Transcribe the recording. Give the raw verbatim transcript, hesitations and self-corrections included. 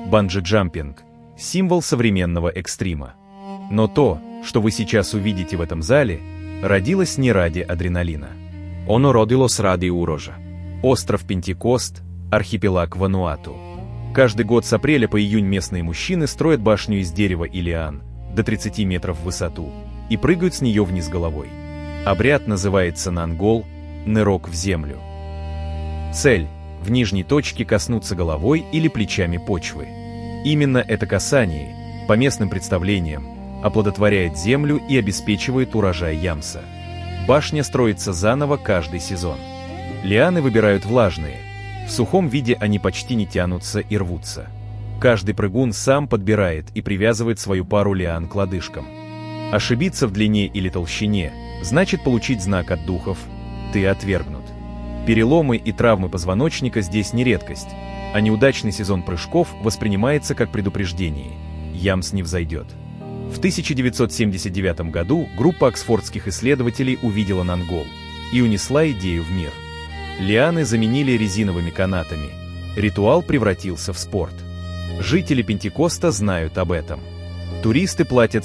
банджи-джампинг – символ современного экстрима. Но то, что вы сейчас увидите в этом зале, родилось не ради адреналина. Оно родилось ради урожа. Остров Пентекост, архипелаг Вануату. Каждый год с апреля по июнь местные мужчины строят башню из дерева и лиан до тридцати метров в высоту и прыгают с нее вниз головой. Обряд называется нангол – нырок в землю. Цель – в нижней точке коснуться головой или плечами почвы. Именно это касание, по местным представлениям, оплодотворяет землю и обеспечивает урожай ямса. Башня строится заново каждый сезон. Лианы выбирают влажные. В сухом виде они почти не тянутся и рвутся. Каждый прыгун сам подбирает и привязывает свою пару лиан к лодыжкам. Ошибиться в длине или толщине значит получить знак от духов «ты отвергнут». Переломы и травмы позвоночника здесь не редкость, а неудачный сезон прыжков воспринимается как предупреждение – ямс не взойдет. В тысяча девятьсот семьдесят девятом году группа оксфордских исследователей увидела нангол и унесла идею в мир. Лианы заменили резиновыми канатами. Ритуал превратился в спорт. Жители Пентекоста знают об этом. Туристы платят